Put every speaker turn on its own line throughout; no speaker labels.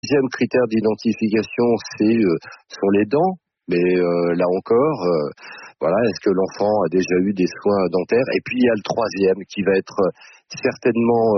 deuxième critère d'identification, sont les dents. Mais là encore, voilà, est-ce que l'enfant a déjà eu des soins dentaires? Et puis il y a le troisième qui va être certainement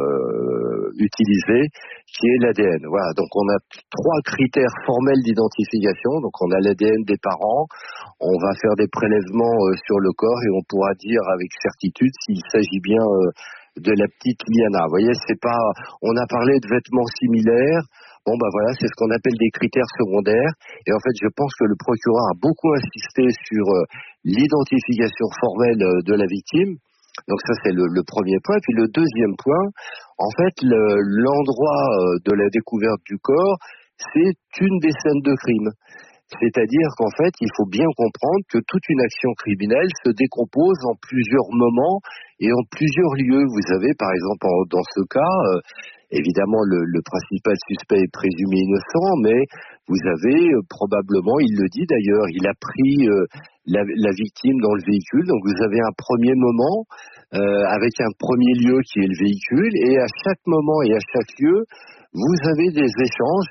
utilisé, qui est l'ADN. Voilà, donc on a trois critères formels d'identification. Donc on a l'ADN des parents, on va faire des prélèvements sur le corps et on pourra dire avec certitude s'il s'agit bien de la petite Liana. Vous voyez, c'est pas. On a parlé de vêtements similaires. Bon, bah voilà, c'est ce qu'on appelle des critères secondaires. Et en fait, je pense que le procureur a beaucoup insisté sur l'identification formelle de la victime. Donc ça, c'est le premier point. Puis le deuxième point, en fait, l'endroit de la découverte du corps, c'est une des scènes de crime. C'est-à-dire qu'en fait, il faut bien comprendre que toute une action criminelle se décompose en plusieurs moments et en plusieurs lieux. Vous avez, par exemple, dans ce cas, évidemment, le principal suspect est présumé innocent, mais vous avez probablement, il le dit d'ailleurs, il a pris la victime dans le véhicule. Donc vous avez un premier moment avec un premier lieu qui est le véhicule, et à chaque moment et à chaque lieu, vous avez des échanges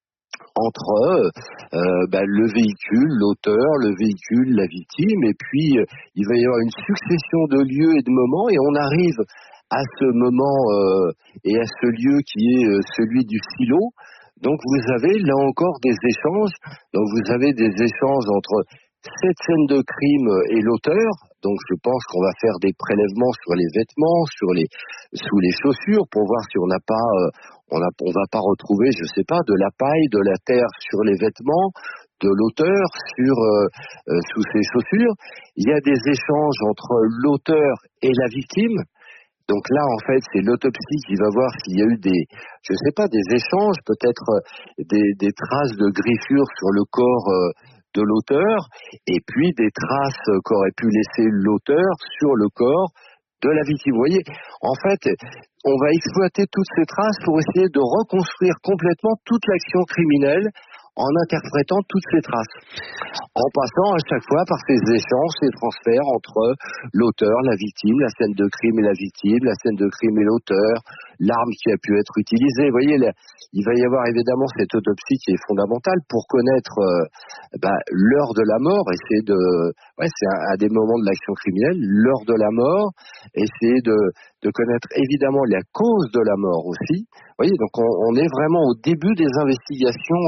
entre le véhicule, l'auteur, le véhicule, la victime, et puis il va y avoir une succession de lieux et de moments, et on arrive à ce moment et à ce lieu qui est celui du silo. Donc vous avez là encore des échanges. Donc vous avez des échanges entre cette scène de crime et l'auteur. Donc je pense qu'on va faire des prélèvements sur les vêtements, sous les chaussures, pour voir si on n'a pas on va pas retrouver, je sais pas, de la paille, de la terre sur les vêtements de l'auteur sous ses chaussures. Il y a des échanges entre l'auteur et la victime. Donc là, en fait, c'est l'autopsie qui va voir s'il y a eu des échanges, peut-être des traces de griffures sur le corps de l'auteur, et puis des traces qu'aurait pu laisser l'auteur sur le corps de la victime. Vous voyez, en fait, on va exploiter toutes ces traces pour essayer de reconstruire complètement toute l'action criminelle en interprétant toutes ces traces, en passant à chaque fois par ces échanges, ces transferts entre l'auteur, la victime, la scène de crime et la victime, la scène de crime et l'auteur, l'arme qui a pu être utilisée. Vous voyez, il va y avoir évidemment cette autopsie qui est fondamentale pour connaître l'heure de la mort, c'est un des moments de l'action criminelle, l'heure de la mort, essayer de connaître évidemment la cause de la mort aussi. Vous voyez, donc on est vraiment au début des investigations,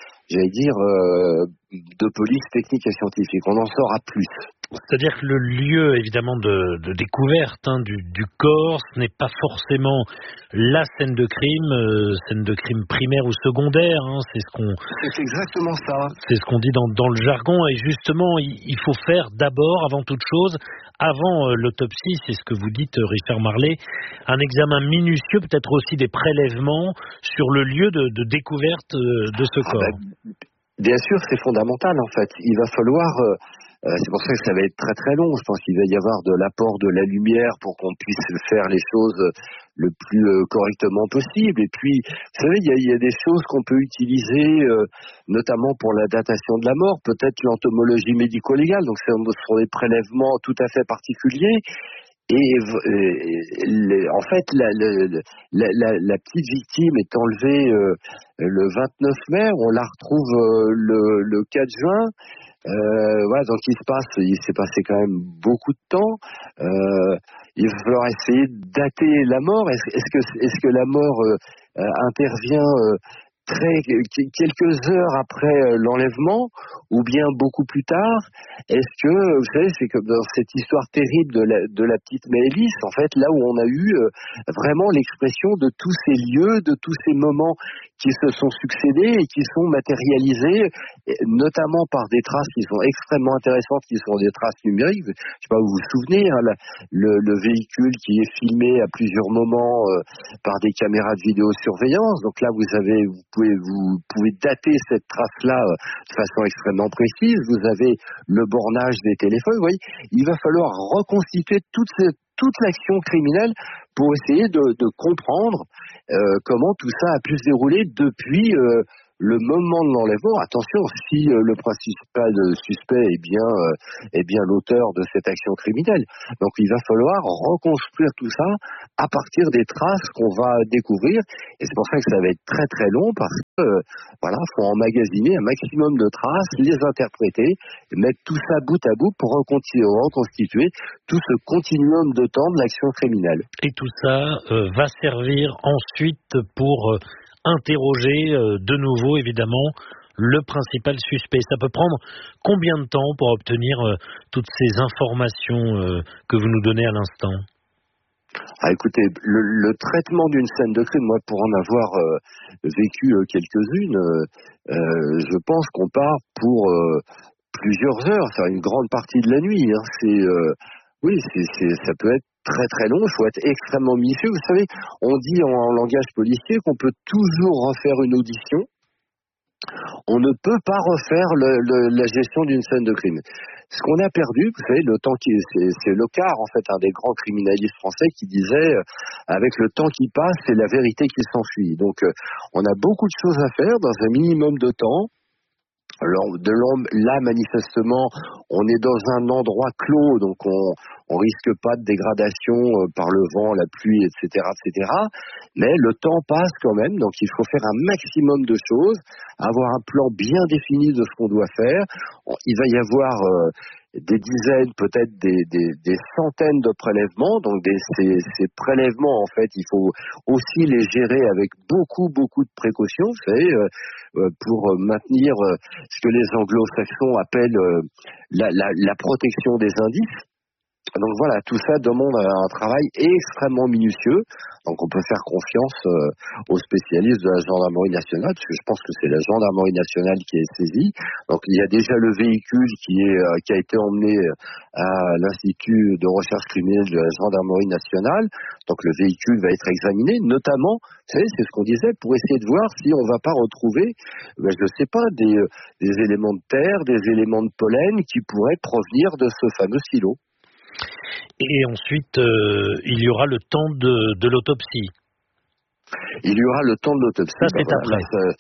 de police technique et scientifique. On en saura plus.
C'est-à-dire que le lieu, évidemment, de découverte du corps, ce n'est pas forcément la scène de crime primaire ou secondaire.
C'est exactement ça.
C'est ce qu'on dit dans le jargon. Et justement, il faut faire d'abord, avant toute chose, avant l'autopsie, c'est ce que vous dites, Richard Marlé, un examen minutieux, peut-être aussi des prélèvements sur le lieu de découverte de ce corps.
Bien sûr, c'est fondamental en fait. Il va falloir, c'est pour ça que ça va être très très long. Je pense qu'il va y avoir de l'apport de la lumière pour qu'on puisse faire les choses le plus correctement possible. Et puis, vous savez, il y a des choses qu'on peut utiliser, notamment pour la datation de la mort, peut-être l'entomologie médico-légale. Donc, ce sont des prélèvements tout à fait particuliers. Et en fait, la petite victime est enlevée le 29 mai, on la retrouve le 4 juin. Donc il s'est passé quand même beaucoup de temps. Il va falloir essayer de dater la mort. Est-ce que la mort intervient quelques heures après l'enlèvement, ou bien beaucoup plus tard? Est-ce que, vous savez, c'est comme dans cette histoire terrible de la petite Maëlys, en fait, là où on a eu vraiment l'expression de tous ces lieux, de tous ces moments qui se sont succédés et qui sont matérialisés, notamment par des traces qui sont extrêmement intéressantes, qui sont des traces numériques. Je ne sais pas, vous vous souvenez, le véhicule qui est filmé à plusieurs moments par des caméras de vidéosurveillance. Donc là, vous pouvez dater cette trace-là de façon extrêmement précise. Vous avez le bornage des téléphones. Vous voyez, il va falloir reconstituer toute l'action criminelle pour essayer de comprendre comment tout ça a pu se dérouler depuis le moment de l'enlèvement, attention, si le principal suspect est bien l'auteur de cette action criminelle. Donc il va falloir reconstruire tout ça à partir des traces qu'on va découvrir. Et c'est pour ça que ça va être très très long parce que faut emmagasiner un maximum de traces, les interpréter, mettre tout ça bout à bout pour reconstituer tout ce continuum de temps de l'action criminelle.
Et tout ça va servir ensuite pour interroger de nouveau, évidemment, le principal suspect. Ça peut prendre combien de temps pour obtenir toutes ces informations que vous nous donnez à l'instant ?
Écoutez, le traitement d'une scène de crime, moi, pour en avoir vécu quelques-unes, je pense qu'on part pour plusieurs heures, ça une grande partie de la nuit. Ça peut être très très long, il faut être extrêmement minutieux. Vous savez, on dit en langage policier qu'on peut toujours refaire une audition. On ne peut pas refaire la gestion d'une scène de crime. Ce qu'on a perdu, vous savez, c'est Locard, en fait, un des grands criminalistes français qui disait avec le temps qui passe, c'est la vérité qui s'enfuit. Donc, on a beaucoup de choses à faire dans un minimum de temps. Alors, là, manifestement, on est dans un endroit clos, donc on risque pas de dégradation par le vent, la pluie, etc., etc. Mais le temps passe quand même, donc il faut faire un maximum de choses, avoir un plan bien défini de ce qu'on doit faire. Il va y avoir des dizaines, peut-être des centaines de prélèvements. Donc ces prélèvements, en fait, il faut aussi les gérer avec beaucoup de précautions, vous savez, pour maintenir ce que les anglo-saxons appellent la protection des indices. Donc voilà, tout ça demande un travail extrêmement minutieux. Donc on peut faire confiance aux spécialistes de la gendarmerie nationale, parce que je pense que c'est la gendarmerie nationale qui est saisie. Donc il y a déjà le véhicule qui a été emmené à l'Institut de recherche criminelle de la gendarmerie nationale. Donc le véhicule va être examiné, notamment, vous savez, c'est ce qu'on disait, pour essayer de voir si on va pas retrouver, je ne sais pas, des éléments de terre, des éléments de pollen qui pourraient provenir de ce fameux silo.
Et ensuite, il y aura le temps de l'autopsie.
Il y aura le temps de l'autopsie.
Ça, c'est après.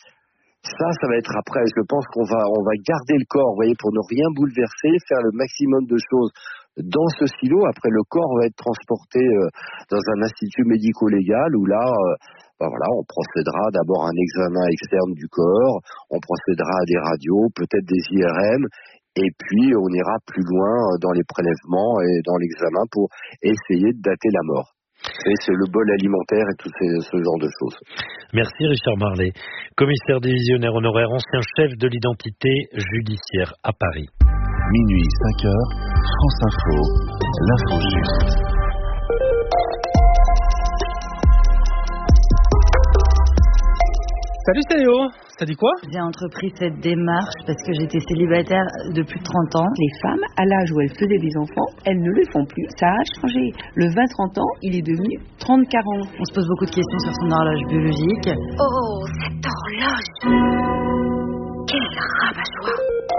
Ça va être après. Je pense qu'on va garder le corps, vous voyez, pour ne rien bouleverser, faire le maximum de choses dans ce silo. Après, le corps va être transporté dans un institut médico-légal où là, on procédera d'abord à un examen externe du corps, on procédera à des radios, peut-être des IRM. Et puis, on ira plus loin dans les prélèvements et dans l'examen pour essayer de dater la mort. Et c'est le bol alimentaire et tout ce genre de choses.
Merci Richard Marlet, commissaire divisionnaire honoraire, ancien chef de l'identité judiciaire à Paris.
Minuit 5h, France Info, l'info juste.
Salut, c'est Léo. Ça dit quoi ?
J'ai entrepris cette démarche parce que j'étais célibataire depuis 30 ans. Les femmes, à l'âge où elles faisaient des enfants, elles ne les font plus. Ça a changé. Le 20-30 ans, il est devenu 30-40 ans. On se pose beaucoup de questions sur son horloge biologique.
Oh, cette horloge! Quel rabat-joie!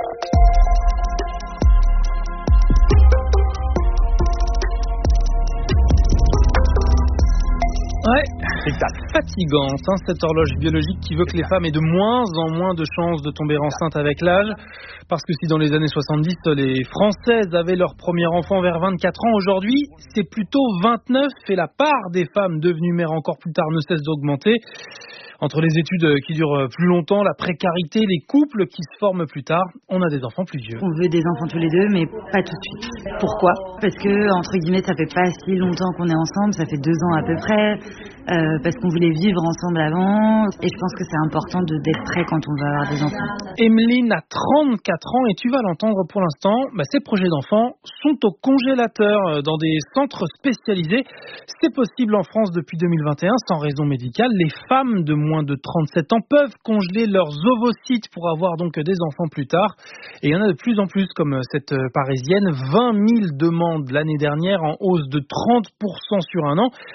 Ouais, c'est fatigante, cette horloge biologique qui veut que les femmes aient de moins en moins de chances de tomber enceinte avec l'âge. Parce que si dans les années 70, les Françaises avaient leur premier enfant vers 24 ans, aujourd'hui, c'est plutôt 29 et la part des femmes devenues mères encore plus tard ne cesse d'augmenter. Entre les études qui durent plus longtemps, la précarité, les couples qui se forment plus tard, on a des enfants plus vieux.
On veut des enfants tous les deux, mais pas tout de suite. Pourquoi ? Parce que, entre guillemets, ça fait pas si longtemps qu'on est ensemble, ça fait 2 ans à peu près, parce qu'on voulait vivre ensemble avant, et je pense que c'est important d'être prêt quand on va avoir des enfants.
Emeline a 34 ans et tu vas l'entendre pour l'instant, ses projets d'enfants sont au congélateur dans des centres spécialisés. C'est possible en France depuis 2021 sans raison médicale. Les femmes de moins de 37 ans peuvent congeler leurs ovocytes pour avoir donc des enfants plus tard. Et il y en a de plus en plus comme cette parisienne. 20 000 demandes l'année dernière en hausse de 30% sur un an.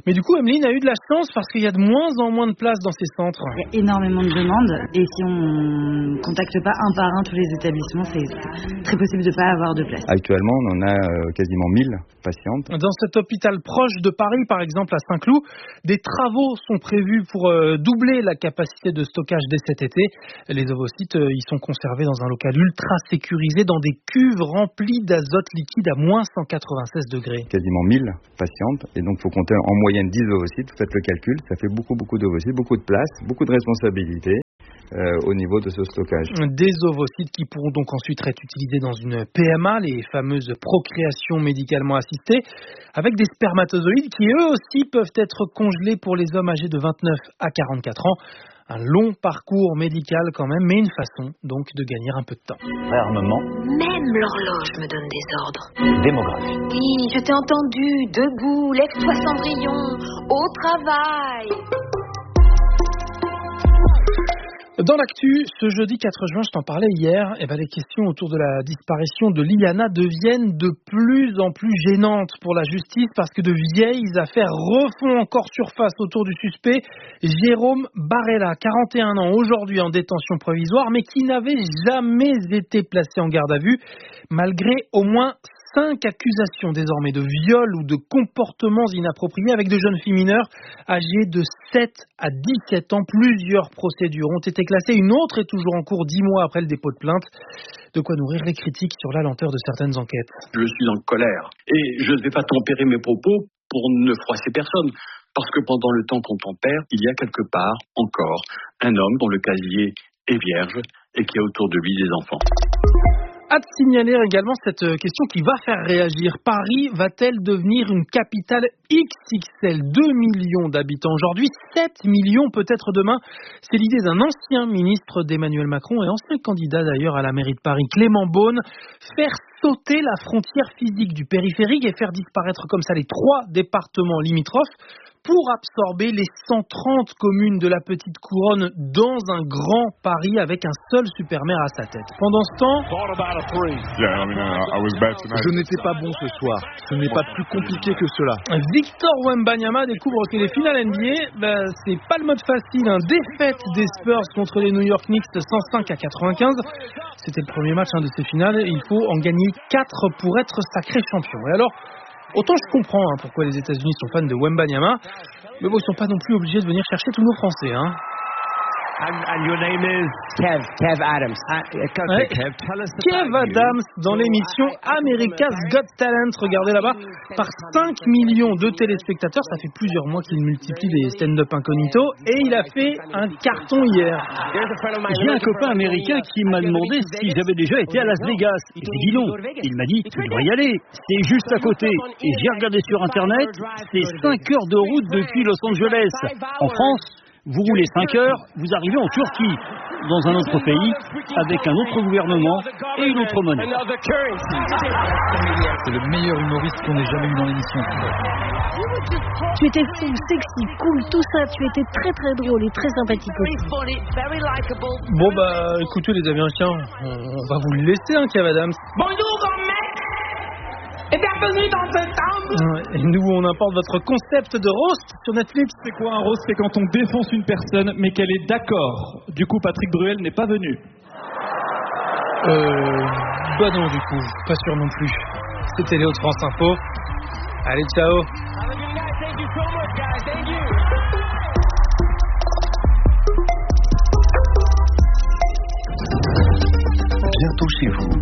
Mais du coup, Emeline a eu de la chance parce qu'il y a de moins en moins de place dans ces centres.
Il y a énormément de demandes et si on ne contacte pas un par un tous les établissements, c'est très possible de ne pas avoir de place.
Actuellement, on en a quasiment 1000 patientes.
Dans cet hôpital proche de Paris, par exemple à Saint-Cloud, des travaux sont prévus pour doubler la capacité de stockage dès cet été. Les ovocytes y sont conservés dans un local ultra sécurisé dans des cuves remplies d'azote liquide à moins 196 degrés.
Quasiment 1000 patientes et donc il faut compter en moyenne 10 ovocytes. Vous faites le calcul, ça fait beaucoup d'ovocytes, beaucoup de place, beaucoup de responsabilités. Au niveau de ce stockage.
Des ovocytes qui pourront donc ensuite être utilisés dans une PMA, les fameuses procréations médicalement assistées, avec des spermatozoïdes qui eux aussi peuvent être congelés pour les hommes âgés de 29 à 44 ans. Un long parcours médical quand même, mais une façon donc de gagner un peu de temps.
Réarmement.
Même l'horloge me donne des ordres.
Démographie.
Oui, je t'ai entendu. Debout, lève-toi Cendrillon. Au travail.
Dans l'actu, ce jeudi 4 juin, je t'en parlais hier, les questions autour de la disparition de Liliana deviennent de plus en plus gênantes pour la justice parce que de vieilles affaires refont encore surface autour du suspect Jérôme Barella, 41 ans, aujourd'hui en détention provisoire, mais qui n'avait jamais été placé en garde à vue, malgré au moins 5 accusations désormais de viol ou de comportements inappropriés avec de jeunes filles mineures âgées de 7 à 17 ans. Plusieurs procédures ont été classées. Une autre est toujours en cours 10 mois après le dépôt de plainte. De quoi nourrir les critiques sur la lenteur de certaines enquêtes.
Je suis en colère et je ne vais pas tempérer mes propos pour ne froisser personne. Parce que pendant le temps qu'on tempère, il y a quelque part encore un homme dont le casier est vierge et qui a autour de lui des enfants.
À te signaler également cette question qui va faire réagir. Paris va-t-elle devenir une capitale XXL? 2 millions d'habitants aujourd'hui, 7 millions peut-être demain. C'est l'idée d'un ancien ministre d'Emmanuel Macron et ancien candidat d'ailleurs à la mairie de Paris, Clément Beaune. Faire sauter la frontière physique du périphérique et faire disparaître comme ça les 3 départements limitrophes pour absorber les 130 communes de la petite couronne dans un grand Paris avec un seul super-maire à sa tête. Pendant ce temps,
je n'étais pas bon ce soir. Ce n'est pas plus compliqué que cela.
Victor Wembanyama découvre que les finales NBA, c'est pas le mode facile. Défaite des Spurs contre les New York Knicks 105 à 95. C'était le premier match de ces finales. Il faut en gagner 4 pour être sacré champion. Et alors, autant je comprends pourquoi les États-Unis sont fans de Wembanyama, mais bon, ils ne sont pas non plus obligés de venir chercher tous nos Français.
And your name is Kev Adams.
Kev Adams dans l'émission America's Got Talent. Regardez là-bas, par 5 millions de téléspectateurs, ça fait plusieurs mois qu'il multiplie les stand-up incognito et il a fait un carton hier.
J'ai un copain américain qui m'a demandé si j'avais déjà été à Las Vegas. Et j'ai dit non. Il m'a dit tu dois y aller, c'est juste à côté. Et j'ai regardé sur internet, c'est 5 heures de route depuis Los Angeles. En France, vous roulez 5 heures, vous arrivez en Turquie, dans un autre pays, avec un autre gouvernement et une autre monnaie.
C'est le meilleur humoriste qu'on ait jamais eu dans l'émission.
Tu étais fou, sexy, cool, tout ça, tu étais très très drôle et très sympathique aussi.
Bon écoutez les Américains, on va vous le laisser Kev Adams.
Bonjour grand-mère et bienvenue dans ce temple.
Et nous on importe votre concept de roast sur Netflix.
C'est quoi un roast? C'est quand on défonce une personne mais qu'elle est d'accord. Du coup Patrick Bruel n'est pas venu.
Non du coup, pas sûr non plus. C'était Léo de France Info. Allez ciao.
Bientôt chez vous.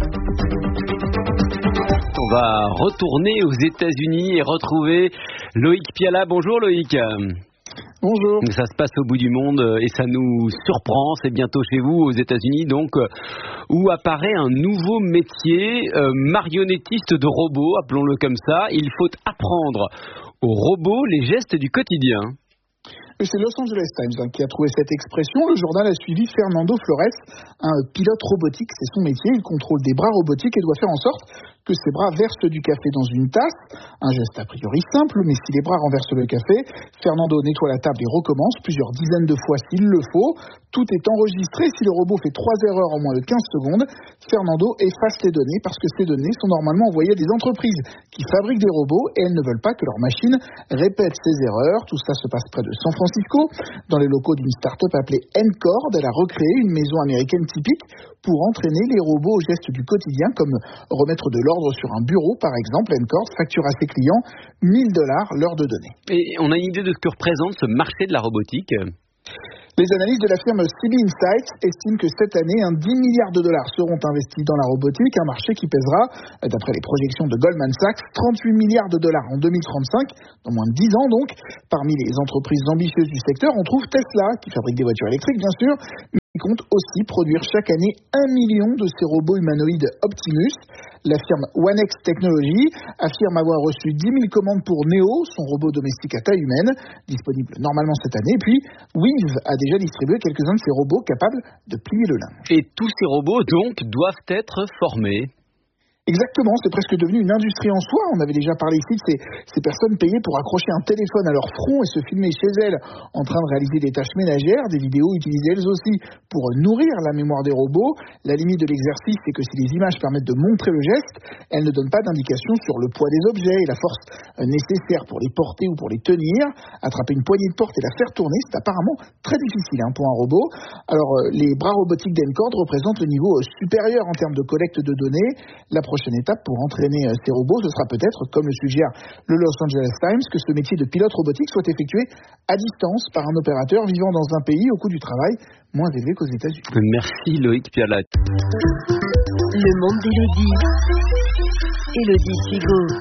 On va retourner aux États-Unis et retrouver Loïc Piala. Bonjour Loïc.
Bonjour.
Ça se passe au bout du monde et ça nous surprend. C'est bientôt chez vous aux États-Unis, donc où apparaît un nouveau métier, marionnettiste de robots, appelons-le comme ça. Il faut apprendre aux robots les gestes du quotidien.
Et c'est Los Angeles Times qui a trouvé cette expression. Le journal a suivi Fernando Flores, un pilote robotique, c'est son métier. Il contrôle des bras robotiques et doit faire en sorte que ses bras versent du café dans une tasse. Un geste a priori simple, mais si les bras renversent le café, Fernando nettoie la table et recommence plusieurs dizaines de fois s'il le faut. Tout est enregistré. Si le robot fait 3 erreurs en moins de 15 secondes, Fernando efface les données parce que ces données sont normalement envoyées à des entreprises qui fabriquent des robots et elles ne veulent pas que leurs machines répètent ces erreurs. Tout ça se passe près de San Francisco, dans les locaux d'une start-up appelée Ncord. Elle a recréé une maison américaine typique pour entraîner les robots aux gestes du quotidien, comme remettre de l'ordre sur un bureau, par exemple. Ncord facture à ses clients $1,000 l'heure de données.
Et on a une idée de ce que représente ce marché de la robotique ?
Les analystes de la firme CB Insights estiment que cette année, $10 milliards seront investis dans la robotique, un marché qui pèsera, d'après les projections de Goldman Sachs, $38 milliards en 2035, dans moins de 10 ans donc. Parmi les entreprises ambitieuses du secteur, on trouve Tesla, qui fabrique des voitures électriques bien sûr, mais qui compte aussi produire chaque année 1 million de ces robots humanoïdes Optimus. La firme OneX Technology affirme avoir reçu 10 000 commandes pour Neo, son robot domestique à taille humaine, disponible normalement cette année. Puis, Weave a déjà distribué quelques-uns de ces robots capables de plier le linge.
Et tous ces robots, donc, doivent être formés.
Exactement, c'est presque devenu une industrie en soi. On avait déjà parlé ici de ces personnes payées pour accrocher un téléphone à leur front et se filmer chez elles en train de réaliser des tâches ménagères, des vidéos utilisées elles aussi pour nourrir la mémoire des robots. La limite de l'exercice, c'est que si les images permettent de montrer le geste, elles ne donnent pas d'indication sur le poids des objets et la force nécessaire pour les porter ou pour les tenir. Attraper une poignée de porte et la faire tourner, c'est apparemment très difficile pour un robot. Alors, les bras robotiques d'Ncord représentent le niveau supérieur en termes de collecte de données. La prochaine étape pour entraîner ces robots, ce sera peut-être, comme le suggère le Los Angeles Times, que ce métier de pilote robotique soit effectué à distance par un opérateur vivant dans un pays au coût du travail moins élevé qu'aux États-Unis.
Merci Loïc Pierlatte.
Le monde d'Élodie. Élodie Sigaud.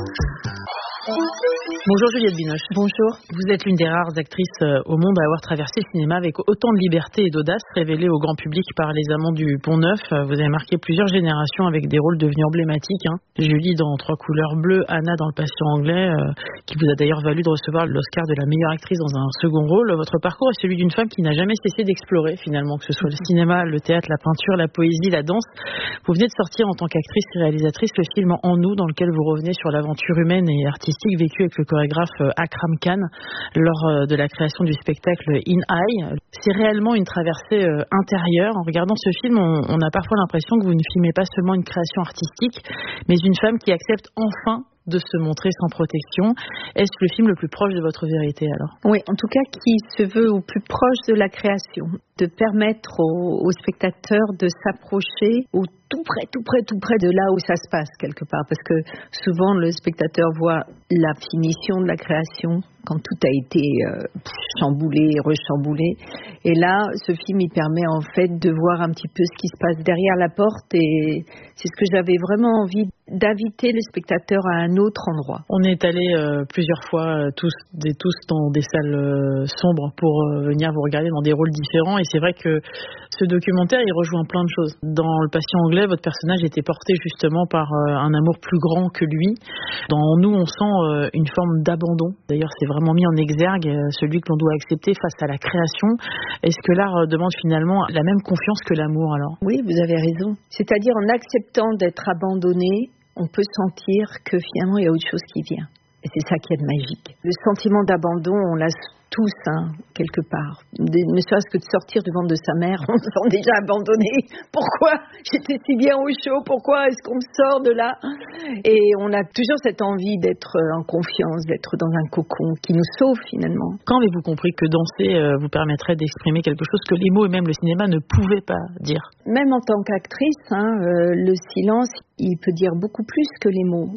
Bonjour Juliette Binoche.
Bonjour.
Vous êtes l'une des rares actrices au monde à avoir traversé le cinéma avec autant de liberté et d'audace révélée au grand public par Les Amants du Pont-Neuf. Vous avez marqué plusieurs générations avec des rôles devenus emblématiques. Julie dans 3 couleurs bleues, Anna dans Le Patient anglais, qui vous a d'ailleurs valu de recevoir l'Oscar de la meilleure actrice dans un second rôle. Votre parcours est celui d'une femme qui n'a jamais cessé d'explorer finalement, que ce soit le cinéma, le théâtre, la peinture, la poésie, la danse. Vous venez de sortir en tant qu'actrice et réalisatrice le film En nous, dans lequel vous revenez sur l'aventure humaine et artistique vécue avec le chorégraphe Akram Khan lors de la création du spectacle In Eye. C'est réellement une traversée intérieure. En regardant ce film, on a parfois l'impression que vous ne filmez pas seulement une création artistique, mais une femme qui accepte enfin de se montrer sans protection. Est-ce le film le plus proche de votre vérité alors ?
Oui, en tout cas qui se veut au plus proche de la création, de permettre aux spectateurs de s'approcher au tout près de là où ça se passe quelque part, parce que souvent le spectateur voit la finition de la création quand tout a été chamboulé, rechamboulé, et là ce film il permet en fait de voir un petit peu ce qui se passe derrière la porte, et c'est ce que j'avais vraiment envie d'inviter les spectateurs à un autre endroit.
On est allé plusieurs fois tous dans des salles sombres pour venir vous regarder dans des rôles différents, et c'est vrai que ce documentaire il rejoint plein de choses. Dans Le Patient anglais, votre personnage était porté justement par un amour plus grand que lui. Dans Nous, on sent une forme d'abandon. D'ailleurs, c'est vraiment mis en exergue, celui que l'on doit accepter face à la création. Est-ce que l'art demande finalement la même confiance que l'amour alors ?
Oui, vous avez raison. C'est-à-dire en acceptant d'être abandonné, on peut sentir que finalement il y a autre chose qui vient. Et c'est ça qui est magique. Le sentiment d'abandon, on l'a tous, quelque part. Ne serait-ce que de sortir du ventre de sa mère, on se sent déjà abandonné. Pourquoi j'étais si bien au chaud ? Pourquoi est-ce qu'on me sort de là ? Et on a toujours cette envie d'être en confiance, d'être dans un cocon qui nous sauve finalement.
Quand avez-vous compris que danser vous permettrait d'exprimer quelque chose que les mots et même le cinéma ne pouvaient pas dire ?
Même en tant qu'actrice, le silence, il peut dire beaucoup plus que les mots.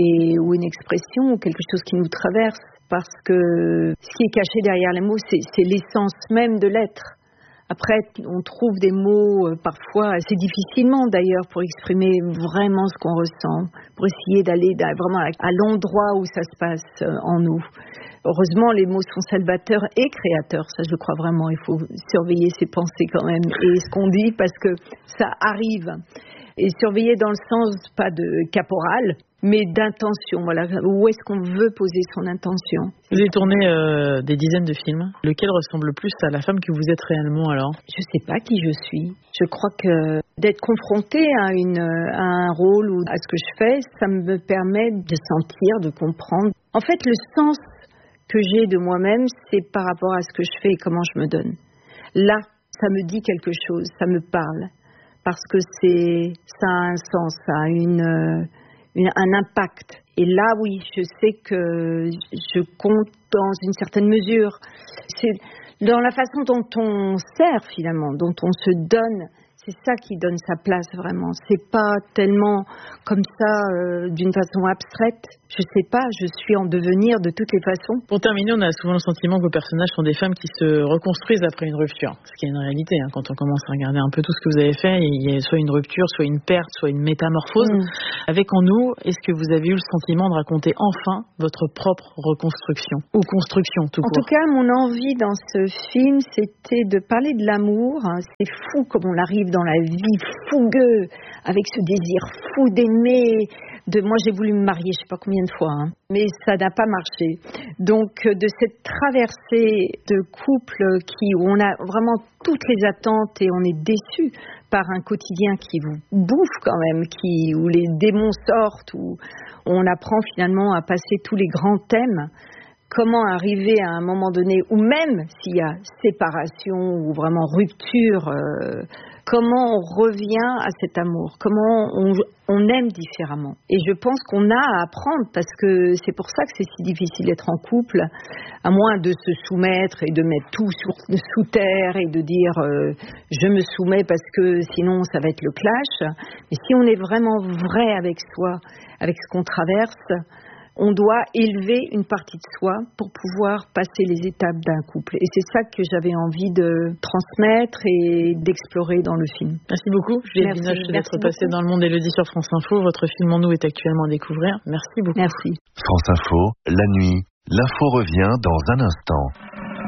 Ou une expression, ou quelque chose qui nous traverse, parce que ce qui est caché derrière les mots, c'est l'essence même de l'être. Après, on trouve des mots parfois assez difficilement d'ailleurs pour exprimer vraiment ce qu'on ressent, pour essayer d'aller vraiment à l'endroit où ça se passe en nous. Heureusement, les mots sont salvateurs et créateurs, ça je crois vraiment. Il faut surveiller ses pensées quand même et ce qu'on dit, parce que ça arrive. Et surveiller dans le sens, pas de caporal, mais d'intention. Voilà, où est-ce qu'on veut poser son intention.
Vous avez tourné des dizaines de films. Lequel ressemble le plus à la femme que vous êtes réellement alors?
Je sais pas qui je suis. Je crois que d'être confrontée à un rôle ou à ce que je fais, ça me permet de sentir, de comprendre. En fait, le sens que j'ai de moi-même, c'est par rapport à ce que je fais et comment je me donne. Là, ça me dit quelque chose, ça me parle, parce que ça a un sens, ça a un impact. Et là, oui, je sais que je compte dans une certaine mesure. C'est dans la façon dont on sert finalement, dont on se donne. C'est ça qui donne sa place vraiment. C'est pas tellement comme ça, d'une façon abstraite. Je sais pas, je suis en devenir de toutes les façons.
Pour terminer, on a souvent le sentiment que vos personnages sont des femmes qui se reconstruisent après une rupture. Ce qui est une réalité, hein. Quand on commence à regarder un peu tout ce que vous avez fait, il y a soit une rupture, soit une perte, soit une métamorphose. Avec En nous, est-ce que vous avez eu le sentiment de raconter enfin votre propre reconstruction ou construction tout court?
En tout cas, mon envie dans ce film, c'était de parler de l'amour. C'est fou comme on arrive dans la vie, fougueux, avec ce désir fou d'aimer. Moi, j'ai voulu me marier, je sais pas combien de fois, mais ça n'a pas marché. Donc, de cette traversée de couple où on a vraiment toutes les attentes et on est déçu par un quotidien qui vous bouffe quand même, où les démons sortent, où on apprend finalement à passer tous les grands thèmes. Comment arriver à un moment donné, ou même s'il y a séparation ou vraiment rupture, comment on revient à cet amour, comment on aime différemment. Et je pense qu'on a à apprendre, parce que c'est pour ça que c'est si difficile d'être en couple, à moins de se soumettre et de mettre tout sous terre et de dire je me soumets parce que sinon ça va être le clash. Mais si on est vraiment vrai avec soi, avec ce qu'on traverse, on doit élever une partie de soi pour pouvoir passer les étapes d'un couple. Et c'est ça que j'avais envie de transmettre et d'explorer dans le film.
Merci beaucoup, Juliette Binoche, d'être passée dans Le Monde Élodie sur France Info. Votre film En nous est actuellement à découvrir. Merci beaucoup.
Merci.
France Info, la nuit, l'info revient dans un instant.